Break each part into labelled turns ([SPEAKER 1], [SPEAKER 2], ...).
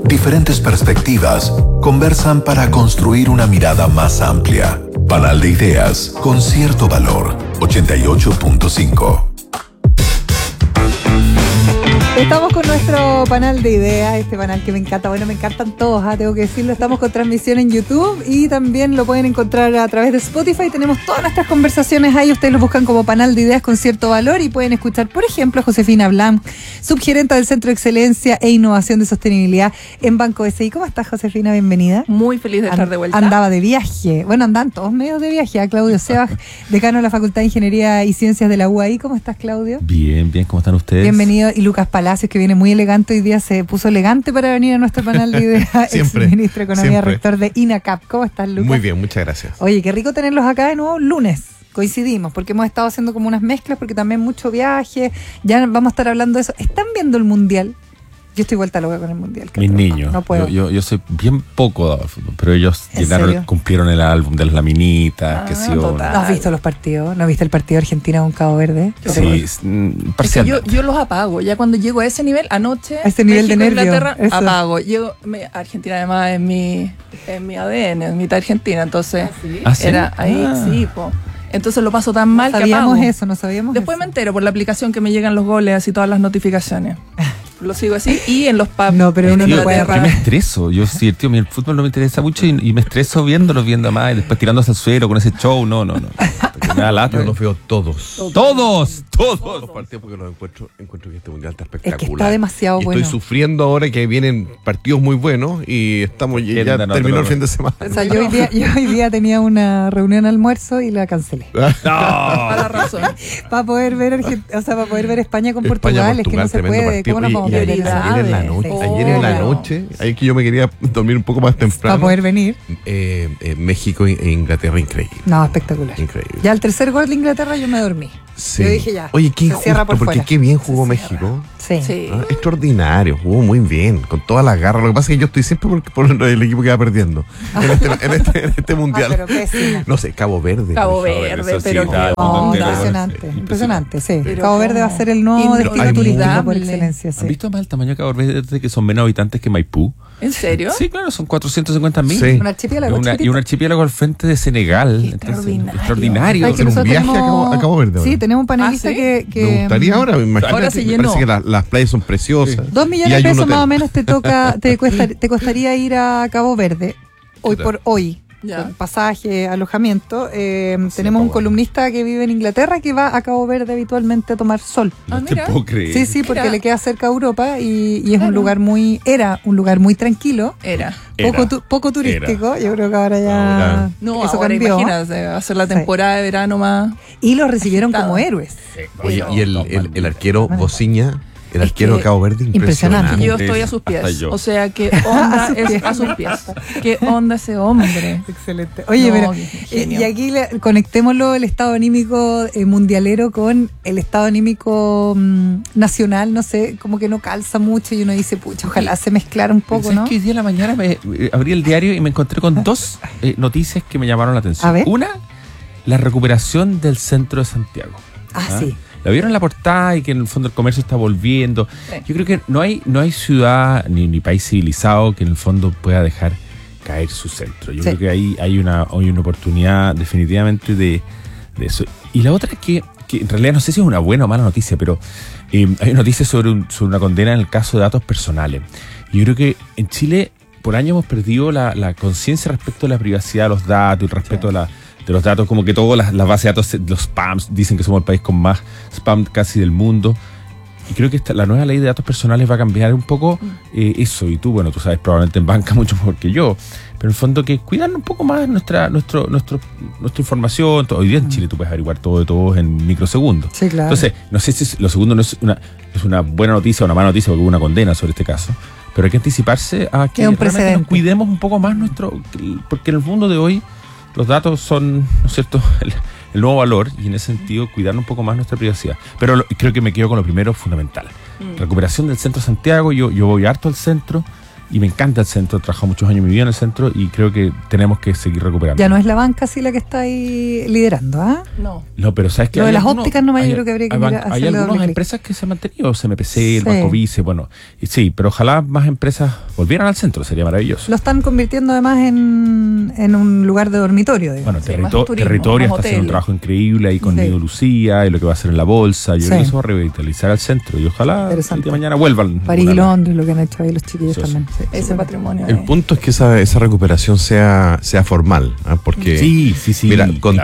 [SPEAKER 1] Diferentes perspectivas conversan para construir una mirada más amplia. Panal de Ideas con cierto valor. 88.5.
[SPEAKER 2] Estamos con nuestro panal de ideas, este panal que me encanta. Bueno, me encantan todos, tengo que decirlo. Estamos con transmisión en YouTube y también lo pueden encontrar a través de Spotify. Tenemos todas nuestras conversaciones ahí. Ustedes lo buscan como panal de ideas con cierto valor y pueden escuchar, por ejemplo, a Josefina Blanc, subgerenta del Centro de Excelencia e Innovación de Sostenibilidad en Banco SI. ¿Cómo estás, Josefina? Bienvenida.
[SPEAKER 3] Muy feliz de estar de vuelta.
[SPEAKER 2] Andaba de viaje. Bueno, andan todos medios de viaje. A Claudio Sebas, decano de la Facultad de Ingeniería y Ciencias de la UAI. ¿Cómo estás, Claudio?
[SPEAKER 4] Bien, bien. ¿Cómo están ustedes?
[SPEAKER 2] Bienvenido. Y Lucas Palacios, que viene muy elegante hoy día, se puso elegante para venir a nuestro panel de ideas.
[SPEAKER 5] Siempre.
[SPEAKER 2] Ex-ministro de Economía,
[SPEAKER 5] Siempre.
[SPEAKER 2] rector de INACAP. ¿Cómo estás, Lucas?
[SPEAKER 5] Muy bien, muchas gracias.
[SPEAKER 2] Oye, qué rico tenerlos acá de nuevo lunes. Coincidimos, porque hemos estado haciendo como unas mezclas, porque también mucho viaje. Ya vamos a estar hablando de eso. ¿Están viendo el Mundial? Yo estoy vuelta loca con el Mundial.
[SPEAKER 4] Mis niños.
[SPEAKER 2] No puedo.
[SPEAKER 4] Yo soy bien poco dado al fútbol, pero ellos
[SPEAKER 2] ¿En serio?
[SPEAKER 4] cumplieron el álbum de las laminitas, que sí o
[SPEAKER 3] total.
[SPEAKER 2] ¿No has visto los partidos? ¿No viste el partido de Argentina con Cabo Verde?
[SPEAKER 4] sí, parcialmente.
[SPEAKER 3] Yo los apago. Ya cuando llego a ese nivel, anoche,
[SPEAKER 2] A ese nivel de
[SPEAKER 3] México,
[SPEAKER 2] nervio,
[SPEAKER 3] Inglaterra,
[SPEAKER 2] eso.
[SPEAKER 3] apago. Argentina además es mi ADN, es mitad argentina, entonces
[SPEAKER 4] ¿Ah, sí?
[SPEAKER 3] era ahí, sí, po. Entonces lo paso tan mal que
[SPEAKER 2] Sabíamos
[SPEAKER 3] apago.
[SPEAKER 2] eso, no sabíamos
[SPEAKER 3] Después
[SPEAKER 2] eso.
[SPEAKER 3] me entero por la aplicación que me llegan los goles, así todas las notificaciones. Lo sigo así y en los pubs.
[SPEAKER 2] No, pero uno
[SPEAKER 4] Tío,
[SPEAKER 2] no puede
[SPEAKER 4] yo me estreso. Yo sí, tío, el fútbol no me interesa mucho y me estreso viendo más y después tirándose al suelo con ese show. No. Porque me da lata.
[SPEAKER 5] Yo los veo todos.
[SPEAKER 4] Todos.
[SPEAKER 5] Todos los partidos porque los encuentro que este mundial está espectacular.
[SPEAKER 2] Es que está demasiado
[SPEAKER 5] y
[SPEAKER 2] bueno.
[SPEAKER 5] estoy sufriendo ahora que vienen partidos muy buenos y estamos ya
[SPEAKER 4] Agenda, no,
[SPEAKER 5] terminó
[SPEAKER 4] no,
[SPEAKER 5] el fin de semana.
[SPEAKER 2] O sea, yo hoy día tenía una reunión de almuerzo y la cancelé.
[SPEAKER 3] Toda la razón.
[SPEAKER 2] Para poder ver para poder ver España con
[SPEAKER 5] España,
[SPEAKER 2] Portugal, es que no se
[SPEAKER 5] tremendo
[SPEAKER 2] puede.
[SPEAKER 5] partido.
[SPEAKER 2] ¿Cómo nos vamos a
[SPEAKER 5] Oye,
[SPEAKER 2] perder eso?
[SPEAKER 5] ayer en la noche, ahí que yo me quería dormir un poco más temprano.
[SPEAKER 2] Para poder venir.
[SPEAKER 5] México e Inglaterra, increíble.
[SPEAKER 2] No, espectacular.
[SPEAKER 5] Increíble.
[SPEAKER 2] Ya el tercer gol de Inglaterra yo me dormí.
[SPEAKER 5] Sí.
[SPEAKER 2] Yo dije ya.
[SPEAKER 5] Oye, qué
[SPEAKER 2] se cierra
[SPEAKER 5] injusto,
[SPEAKER 2] por
[SPEAKER 5] porque
[SPEAKER 2] fuera.
[SPEAKER 5] qué bien jugó
[SPEAKER 3] Se cierra.
[SPEAKER 5] México.
[SPEAKER 2] Sí.
[SPEAKER 3] Sí.
[SPEAKER 5] Extraordinario, jugó muy bien, con todas las garras. Lo que pasa es que yo estoy siempre por el equipo que va perdiendo en este mundial.
[SPEAKER 2] pero pésimo.
[SPEAKER 5] No sé, Cabo Verde.
[SPEAKER 3] Cabo Verde,
[SPEAKER 4] eso sí,
[SPEAKER 3] pero
[SPEAKER 4] está
[SPEAKER 3] qué
[SPEAKER 2] No,
[SPEAKER 4] Entero,
[SPEAKER 2] impresionante, impresionante, sí.
[SPEAKER 3] Pero
[SPEAKER 2] Cabo Verde va a ser el nuevo destino
[SPEAKER 5] Hay
[SPEAKER 2] turístico por
[SPEAKER 3] inolvidable.
[SPEAKER 2] excelencia,
[SPEAKER 4] ¿Han
[SPEAKER 2] sí.
[SPEAKER 4] visto más el tamaño de Cabo Verde, que son menos habitantes que Maipú?
[SPEAKER 3] ¿En serio?
[SPEAKER 4] Sí, claro, son 450.000.
[SPEAKER 5] Sí.
[SPEAKER 2] Un archipiélago
[SPEAKER 4] Y
[SPEAKER 2] chiquitito.
[SPEAKER 4] un archipiélago al frente de Senegal.
[SPEAKER 3] Extraordinario.
[SPEAKER 4] Extraordinario.
[SPEAKER 2] Ay, que
[SPEAKER 5] Hacer un
[SPEAKER 2] nosotros
[SPEAKER 5] viaje a Cabo Verde ahora.
[SPEAKER 2] Sí, tenemos un panelista
[SPEAKER 3] ¿Ah, sí?
[SPEAKER 2] que
[SPEAKER 5] Me gustaría ahora, me imagino.
[SPEAKER 3] Ahora se
[SPEAKER 5] me parece
[SPEAKER 3] llenó.
[SPEAKER 5] que las playas son preciosas.
[SPEAKER 2] 2
[SPEAKER 5] Y
[SPEAKER 2] millones
[SPEAKER 5] hay
[SPEAKER 2] de
[SPEAKER 5] un
[SPEAKER 2] pesos
[SPEAKER 5] hotel.
[SPEAKER 2] más o menos te costaría ir a Cabo Verde hoy
[SPEAKER 5] Chuta.
[SPEAKER 2] por hoy.
[SPEAKER 3] Ya.
[SPEAKER 2] Con pasaje, alojamiento. Tenemos un
[SPEAKER 5] Cabo
[SPEAKER 2] columnista que vive en Inglaterra que va a Cabo Verde habitualmente a tomar sol.
[SPEAKER 4] No te
[SPEAKER 3] mira.
[SPEAKER 4] puedo creer.
[SPEAKER 2] Sí, sí, porque
[SPEAKER 3] Mira.
[SPEAKER 2] le queda cerca a Europa y es
[SPEAKER 3] Claro.
[SPEAKER 2] un lugar era un lugar muy tranquilo,
[SPEAKER 3] Era.
[SPEAKER 2] poco turístico. Yo creo que ahora ya
[SPEAKER 5] Ahora.
[SPEAKER 3] No,
[SPEAKER 2] eso
[SPEAKER 3] ahora
[SPEAKER 2] cambió.
[SPEAKER 3] imagínate, hacer la
[SPEAKER 2] Sí.
[SPEAKER 3] temporada de verano más.
[SPEAKER 2] Y los recibieron
[SPEAKER 3] agitado.
[SPEAKER 2] como héroes.
[SPEAKER 5] Oye,
[SPEAKER 3] Pero-
[SPEAKER 5] y el arquero
[SPEAKER 2] Bueno.
[SPEAKER 5] Bociña, el
[SPEAKER 3] Es
[SPEAKER 5] arquero
[SPEAKER 3] que
[SPEAKER 5] de Cabo Verde,
[SPEAKER 2] impresionante.
[SPEAKER 3] Y yo
[SPEAKER 5] impresionante.
[SPEAKER 3] estoy a sus
[SPEAKER 4] Hasta
[SPEAKER 3] pies.
[SPEAKER 4] yo.
[SPEAKER 3] O sea, ¿qué onda
[SPEAKER 2] A sus
[SPEAKER 3] es
[SPEAKER 2] pies.
[SPEAKER 3] a sus pies? ¿Qué onda ese hombre?
[SPEAKER 2] Excelente. Oye,
[SPEAKER 3] No,
[SPEAKER 2] pero
[SPEAKER 3] qué genio.
[SPEAKER 2] y aquí conectémoslo el estado anímico mundialero con el estado anímico nacional, no sé, como que no calza mucho y uno dice, pucha, ojalá se mezclara un poco,
[SPEAKER 4] ¿Sabes
[SPEAKER 2] ¿no?
[SPEAKER 4] que hoy día en la mañana abrí el diario y me encontré con dos noticias que me llamaron la atención?
[SPEAKER 2] A ver.
[SPEAKER 4] Una, la recuperación del centro de Santiago.
[SPEAKER 2] Sí.
[SPEAKER 4] La vieron en la portada y que en el fondo el comercio está volviendo.
[SPEAKER 3] Sí.
[SPEAKER 4] Yo creo que no hay ciudad ni país civilizado que en el fondo pueda dejar caer su centro. Yo
[SPEAKER 2] Sí.
[SPEAKER 4] creo que ahí hay una oportunidad definitivamente de eso. Y la otra es que en realidad no sé si es una buena o mala noticia, pero hay una noticia sobre una condena en el caso de datos personales. Yo creo que en Chile por años hemos perdido la conciencia respecto de la privacidad de los datos, el respeto de los datos, como que todas las bases de datos, los spams, dicen que somos el país con más spam casi del mundo. Y creo que la nueva ley de datos personales va a cambiar un poco eso. Y tú sabes probablemente en banca mucho mejor que yo. Pero en el fondo que cuidar un poco más nuestra información. Hoy día en Chile tú puedes averiguar todo de todos en microsegundos.
[SPEAKER 2] Sí, claro.
[SPEAKER 4] Entonces, no sé si lo segundo no es una buena noticia o una mala noticia porque hubo una condena sobre este caso. Pero hay que anticiparse a que
[SPEAKER 2] Es un
[SPEAKER 4] realmente
[SPEAKER 2] precedente.
[SPEAKER 4] nos cuidemos un poco más porque en el mundo de hoy los datos son, ¿no es cierto?, el nuevo valor, y en ese sentido cuidar un poco más nuestra privacidad. Pero creo que me quedo con lo primero fundamental. Recuperación del centro de Santiago. Yo voy harto al centro. y me encanta el centro, he trabajado muchos años, mi vida en el centro y creo que tenemos que seguir recuperando.
[SPEAKER 2] Ya no es la banca sí la que está ahí liderando, ¿ah?
[SPEAKER 4] No, pero ¿sabes qué?
[SPEAKER 2] Lo de las ópticas nomás yo creo que habría que
[SPEAKER 4] hay algunas empresas que se han mantenido, CMPC, el Banco Vice, bueno, y sí, pero ojalá más empresas volvieran al centro, sería maravilloso.
[SPEAKER 2] Lo están convirtiendo además en un lugar de dormitorio, digamos.
[SPEAKER 4] Bueno, Territorio está haciendo un trabajo increíble ahí con Nido Lucía y lo que va a hacer en la bolsa. Yo creo que eso va a revitalizar al centro y ojalá el día de mañana vuelvan.
[SPEAKER 2] París y Londres, lo que han hecho ahí los chiquillos también. Sí,
[SPEAKER 3] ese patrimonio.
[SPEAKER 5] El punto es que esa recuperación sea formal, ¿ah? Porque
[SPEAKER 4] sí,
[SPEAKER 5] mira,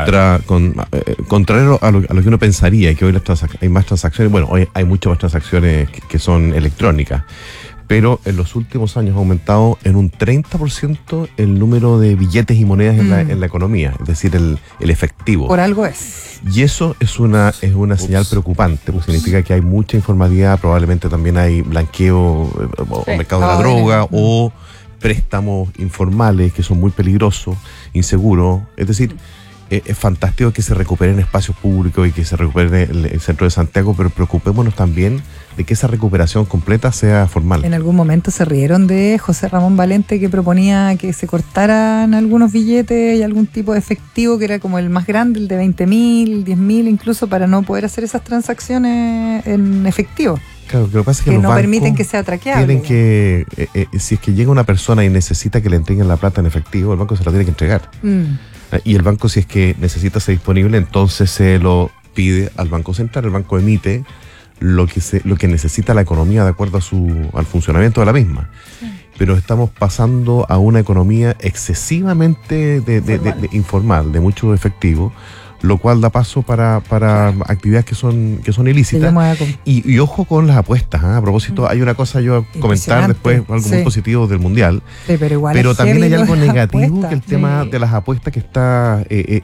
[SPEAKER 5] contrario a lo que uno pensaría, que hoy hay más transacciones, bueno, hoy hay muchas más transacciones que son electrónicas, pero en los últimos años ha aumentado en un 30% el número de billetes y monedas en la economía, es decir, el efectivo.
[SPEAKER 2] Por algo es.
[SPEAKER 5] Y eso es una señal preocupante, porque significa que hay mucha informalidad, probablemente también hay blanqueo o mercado de la droga o préstamos informales que son muy peligrosos, inseguros. Es decir, es fantástico que se recuperen espacios públicos y que se recupere el centro de Santiago, pero preocupémonos también de que esa recuperación completa sea formal.
[SPEAKER 2] En algún momento se rieron de José Ramón Valente, que proponía que se cortaran algunos billetes y algún tipo de efectivo que era como el más grande, el de 20.000, 10.000 incluso, para no poder hacer esas transacciones en efectivo.
[SPEAKER 5] Claro, lo que pasa es que
[SPEAKER 2] no
[SPEAKER 5] los
[SPEAKER 2] permiten que sea traqueable.
[SPEAKER 5] Tienen que, si es que llega una persona y necesita que le entreguen la plata en efectivo, el banco se la tiene que entregar. Y el banco, si es que necesita ser disponible, entonces se lo pide al Banco Central. El banco emite lo que necesita la economía de acuerdo al funcionamiento de la misma. Sí. Pero estamos pasando a una economía excesivamente informal, de mucho efectivo, lo cual da paso para actividades que son ilícitas. Y ojo con las apuestas, ¿eh? A propósito, hay una cosa yo a comentar después, algo muy positivo del Mundial, pero también hay algo negativo, que el tema de las apuestas que está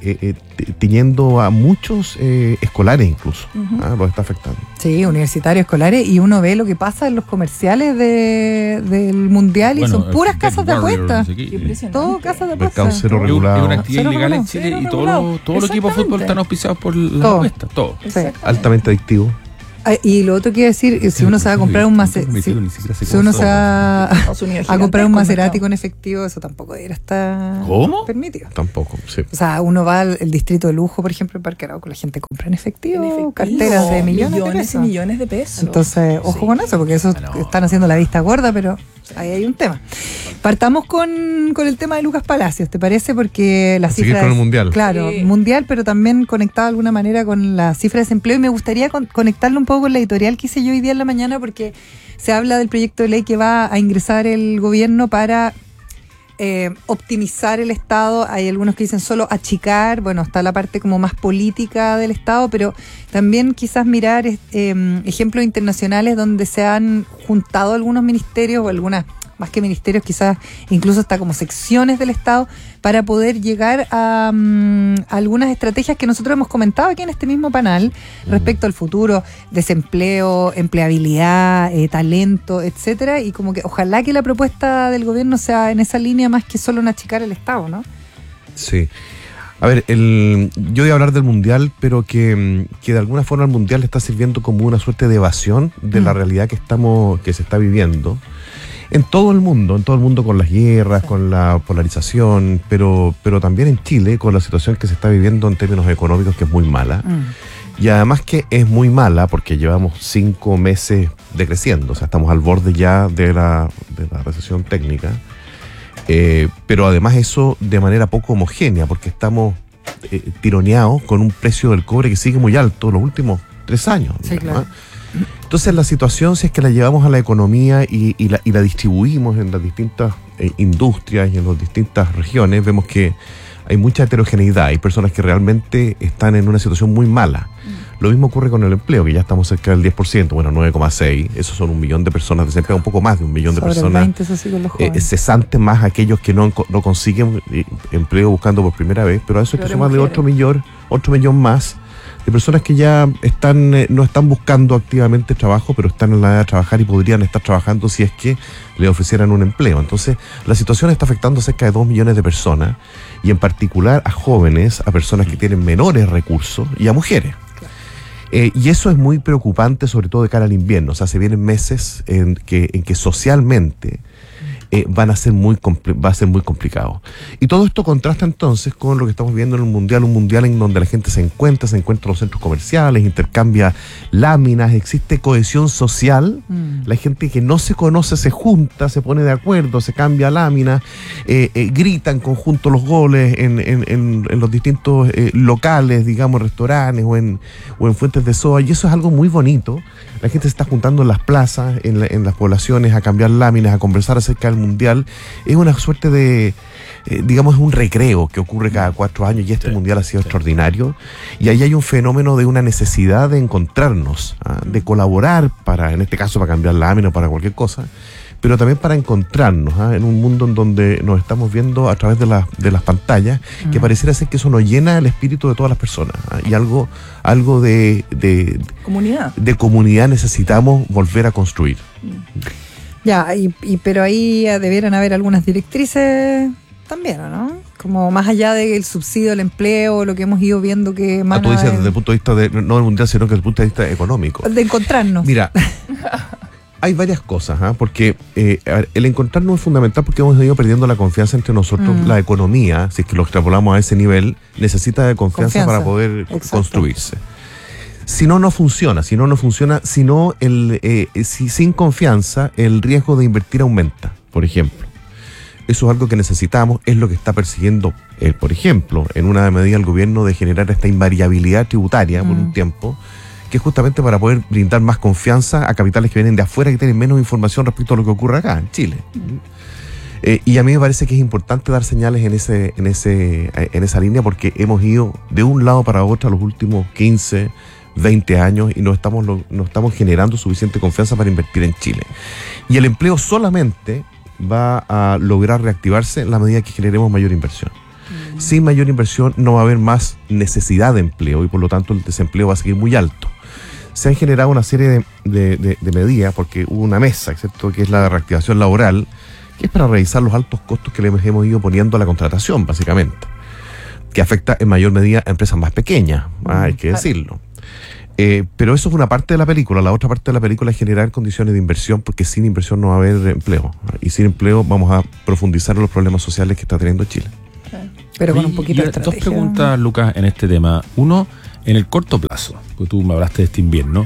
[SPEAKER 5] teniendo a muchos escolares incluso, los está afectando. Sí,
[SPEAKER 2] universitarios, escolares, y uno ve lo que pasa en los comerciales del Mundial y son puras casas de apuestas. Todo casas de apuestas.
[SPEAKER 5] Mercado cero regulado.
[SPEAKER 4] Es una actividad ilegal en Chile y todos los equipos de fútbol están auspiciados por las apuestas, todo.
[SPEAKER 2] Sí.
[SPEAKER 5] Altamente adictivo.
[SPEAKER 2] Y lo otro que iba a decir, si uno se va a comprar un Maserati, si uno se va a comprar un Maserati con efectivo, eso tampoco debería estar permitido.
[SPEAKER 5] Tampoco, sí.
[SPEAKER 2] O sea, uno va al distrito de lujo, por ejemplo, el Parque Arauco, la gente compra en efectivo, carteras de millones
[SPEAKER 3] y millones de pesos.
[SPEAKER 2] Entonces, ojo con eso, porque eso están haciendo la vista gorda, pero ahí hay un tema. Partamos con el tema de Lucas Palacios, ¿te parece? Porque la cifra
[SPEAKER 5] con el Mundial.
[SPEAKER 2] Claro, mundial, pero también conectado de alguna manera con la cifra de desempleo, y me gustaría conectarlo un poco con la editorial que hice yo hoy día en la mañana, porque se habla del proyecto de ley que va a ingresar el gobierno para optimizar el Estado. Hay algunos que dicen solo achicar, bueno, está la parte como más política del Estado, pero también quizás mirar ejemplos internacionales donde se han juntado algunos ministerios o algunas, más que ministerios, quizás incluso hasta como secciones del Estado, para poder llegar a algunas estrategias que nosotros hemos comentado aquí en este mismo panel respecto al futuro, desempleo, empleabilidad, talento, etcétera, y como que ojalá que la propuesta del gobierno sea en esa línea más que solo en achicar el Estado, ¿no?
[SPEAKER 5] Sí. A ver, yo voy a hablar del Mundial, pero que de alguna forma el Mundial le está sirviendo como una suerte de evasión de la realidad que se está viviendo en todo el mundo con las guerras, con la polarización, pero también en Chile con la situación que se está viviendo en términos económicos, que es muy mala. Y además que es muy mala porque llevamos 5 meses decreciendo, o sea, estamos al borde ya de la recesión técnica. Pero además eso de manera poco homogénea, porque estamos tironeados con un precio del cobre que sigue muy alto los últimos 3 años.
[SPEAKER 2] Sí, claro.
[SPEAKER 5] Entonces la situación, si es que la llevamos a la economía y la distribuimos en las distintas industrias y en las distintas regiones, vemos que hay mucha heterogeneidad, hay personas que realmente están en una situación muy mala. Lo mismo ocurre con el empleo, que ya estamos cerca del 10%, bueno, 9,6%, esos son 1 millón de personas desempleadas, un poco más de 1 millón de personas.
[SPEAKER 2] 20, eso sí, con los jóvenes.
[SPEAKER 5] Cesantes, más aquellos que no consiguen empleo buscando por primera vez, pero a eso hay que sumarle otro millón más de personas que ya no están buscando activamente trabajo, pero están en la edad de trabajar y podrían estar trabajando si es que le ofrecieran un empleo. Entonces, la situación está afectando a cerca de 2 millones de personas, y en particular a jóvenes, a personas que tienen menores recursos y a mujeres. Y eso es muy preocupante, sobre todo de cara al invierno. O sea, se vienen meses en que socialmente va a ser muy complicado. Y todo esto contrasta entonces con lo que estamos viendo en un mundial en donde la gente se encuentra en los centros comerciales, intercambia láminas, existe cohesión social, la gente que no se conoce se junta, se pone de acuerdo, se cambia láminas, gritan conjunto los goles en los distintos locales, digamos, restaurantes o en fuentes de soda, y eso es algo muy bonito. La gente se está juntando en las plazas, en las poblaciones, a cambiar láminas, a conversar acerca del mundial. Es una suerte de, digamos, un recreo que ocurre cada 4 años, y este mundial ha sido extraordinario. Y ahí hay un fenómeno de una necesidad de encontrarnos, de colaborar en este caso, para cambiar láminas o para cualquier cosa, pero también para encontrarnos en un mundo en donde nos estamos viendo a través de las pantallas, que pareciera ser que eso nos llena el espíritu de todas las personas, y algo de comunidad necesitamos volver a construir.
[SPEAKER 2] Ya, pero ahí debieran haber algunas directrices también, ¿no? Como más allá del subsidio al empleo, lo que hemos ido viendo que...
[SPEAKER 5] Tú dices desde el punto de vista no del mundial, sino que desde el punto de vista económico.
[SPEAKER 2] De encontrarnos.
[SPEAKER 5] Mira... Hay varias cosas, porque el encontrarnos es fundamental, porque hemos ido perdiendo la confianza entre nosotros. La economía, si es que lo extrapolamos a ese nivel, necesita de confianza para poder construirse. Si no funciona. Si sin confianza, el riesgo de invertir aumenta, por ejemplo. Eso es algo que necesitamos, es lo que está persiguiendo, por ejemplo, en una medida el gobierno, de generar esta invariabilidad tributaria por un tiempo, que es justamente para poder brindar más confianza a capitales que vienen de afuera, que tienen menos información respecto a lo que ocurre acá, en Chile. Y a mí me parece que es importante dar señales en esa línea, porque hemos ido de un lado para otro los últimos 15, 20 años, y no estamos generando suficiente confianza para invertir en Chile. Y el empleo solamente va a lograr reactivarse en la medida que generemos mayor inversión. Sin mayor inversión no va a haber más necesidad de empleo, y por lo tanto el desempleo va a seguir muy alto. Se han generado una serie de medidas, porque hubo una mesa, ¿cierto?, que es la de reactivación laboral, que es para revisar los altos costos que le hemos ido poniendo a la contratación, básicamente, que afecta en mayor medida a empresas más pequeñas, hay que decirlo. Pero eso es una parte de la película. La otra parte de la película es generar condiciones de inversión, porque sin inversión no va a haber empleo, y sin empleo vamos a profundizar en los problemas sociales que está teniendo Chile.
[SPEAKER 2] Pero con un poquito de estrategia.
[SPEAKER 4] Dos preguntas, Lucas, en este tema. Uno, en el corto plazo, porque tú me hablaste de este invierno,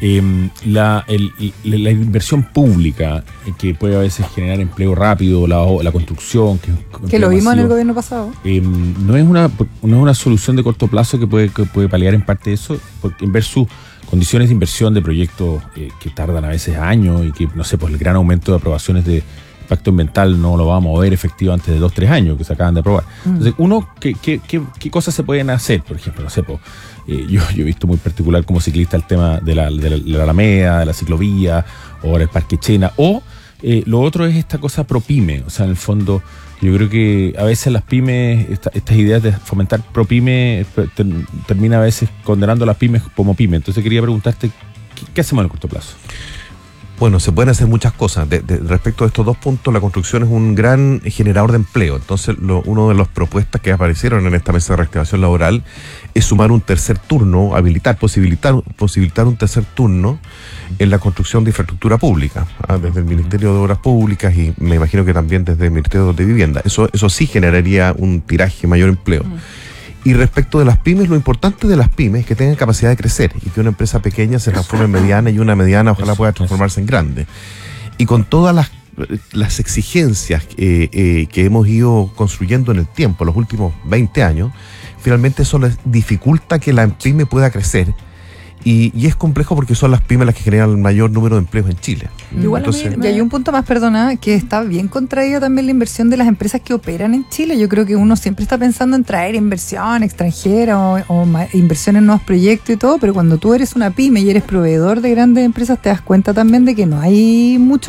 [SPEAKER 4] la inversión pública, que puede a veces generar empleo rápido, la construcción,
[SPEAKER 2] que lo vimos masivo, en el gobierno pasado,
[SPEAKER 4] no es una solución de corto plazo que puede paliar en parte eso, porque versus condiciones de inversión de proyectos que tardan a veces años, y que, no sé, pues el gran aumento de aprobaciones de impacto ambiental no lo vamos a ver efectivo antes de 2-3 años que se acaban de aprobar. Entonces, ¿qué cosas se pueden hacer? Por ejemplo, no sé, yo he visto muy particular como ciclista el tema de la Alameda, de la ciclovía, o el Parque Chena, o lo otro es esta cosa ProPyme. O sea, en el fondo, yo creo que a veces las pymes, estas ideas de fomentar ProPyme termina a veces condenando a las pymes como pyme. Entonces quería preguntarte, ¿qué hacemos en el corto plazo?
[SPEAKER 5] Bueno, se pueden hacer muchas cosas. Respecto a estos dos puntos, la construcción es un gran generador de empleo. Entonces, una de las propuestas que aparecieron en esta mesa de reactivación laboral es sumar un tercer turno, posibilitar un tercer turno en la construcción de infraestructura pública, desde el Ministerio de Obras Públicas, y me imagino que también desde el Ministerio de Vivienda. Eso sí generaría un tiraje, mayor empleo. Y respecto de las pymes, lo importante de las pymes es que tengan capacidad de crecer, y que una empresa pequeña se transforme en mediana, y una mediana ojalá pueda transformarse en grande. Y con todas las exigencias que hemos ido construyendo en el tiempo, los últimos 20 años, finalmente eso les dificulta que la pyme pueda crecer. Y es complejo, porque son las pymes las que generan el mayor número de empleos en Chile.
[SPEAKER 2] Igual. Entonces, y hay un punto más, perdona, que está bien contraído también la inversión de las empresas que operan en Chile. Yo creo que uno siempre está pensando en traer inversión extranjera o inversión en nuevos proyectos y todo, pero cuando tú eres una pyme y eres proveedor de grandes empresas, te das cuenta también de que no hay mucha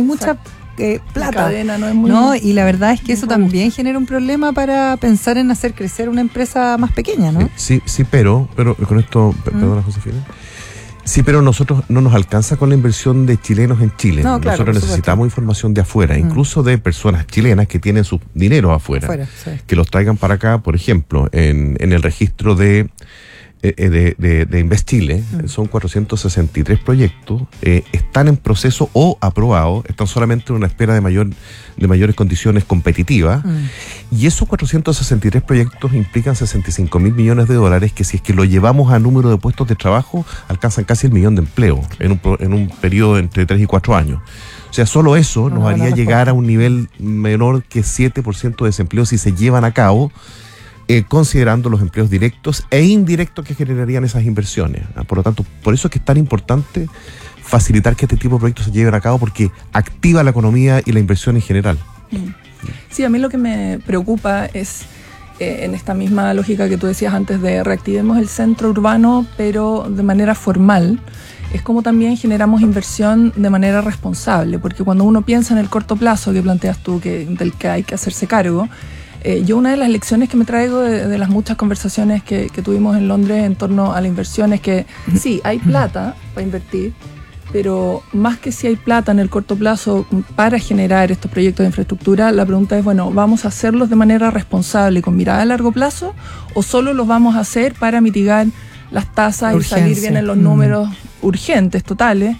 [SPEAKER 2] plata.
[SPEAKER 3] La cadena no es muy...
[SPEAKER 2] No, y la verdad es que eso también genera un problema para pensar en hacer crecer una empresa más pequeña, ¿no?
[SPEAKER 5] Sí, pero con esto, perdona, Josefina. Sí, pero nosotros no nos alcanza con la inversión de chilenos en Chile.
[SPEAKER 2] No, claro,
[SPEAKER 5] nosotros necesitamos información de afuera, incluso de personas chilenas que tienen sus dineros afuera,
[SPEAKER 2] sí,
[SPEAKER 5] que los traigan para acá, por ejemplo, en el registro de de Invest Chile, son 463 proyectos, están en proceso o aprobados, están solamente en una espera de mayores condiciones competitivas, y esos 463 proyectos implican 65.000 millones de dólares, que si es que lo llevamos a número de puestos de trabajo, alcanzan casi 1 millón de empleos en un periodo entre 3 y 4 años. O sea, solo eso nos haría llegar a un nivel menor que 7% de desempleo si se llevan a cabo, considerando los empleos directos e indirectos que generarían esas inversiones. Por lo tanto, por eso es que es tan importante facilitar que este tipo de proyectos se lleven a cabo, porque activa la economía y la inversión en general.
[SPEAKER 3] Sí, a mí lo que me preocupa es, en esta misma lógica que tú decías antes de reactivemos el centro urbano, pero de manera formal, es como también generamos inversión de manera responsable, porque cuando uno piensa en el corto plazo que planteas tú, del que hay que hacerse cargo, yo una de las lecciones que me traigo de las muchas conversaciones que tuvimos en Londres en torno a la inversión es que sí, hay plata para invertir, pero más que si hay plata en el corto plazo para generar estos proyectos de infraestructura, la pregunta es, bueno, ¿vamos a hacerlos de manera responsable con mirada a largo plazo o solo los vamos a hacer para mitigar las tasas y salir bien en los números urgentes, totales,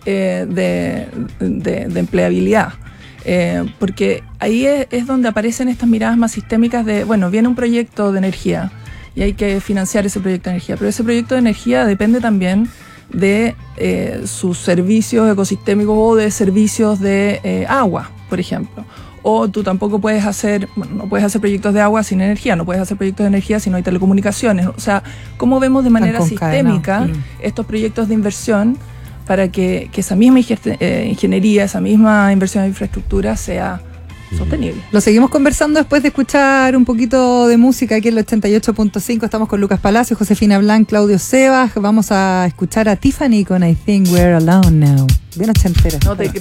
[SPEAKER 3] de empleabilidad? Porque ahí es donde aparecen estas miradas más sistémicas de, bueno, viene un proyecto de energía y hay que financiar ese proyecto de energía, pero ese proyecto de energía depende también de sus servicios ecosistémicos o de servicios de agua, por ejemplo. O tú tampoco puedes hacer, no puedes hacer proyectos de agua sin energía, no puedes hacer proyectos de energía si no hay telecomunicaciones. O sea, ¿cómo vemos de manera sistémica estos proyectos de inversión para que esa misma ingeniería, esa misma inversión en infraestructura sea sostenible?
[SPEAKER 2] Lo seguimos conversando después de escuchar un poquito de música aquí en el 88.5. Estamos con Lucas Palacio, Josefina Blanc, Claudio Sebas. Vamos a escuchar a Tiffany con I Think We're Alone Now. Bien ochentera.
[SPEAKER 3] No te creo.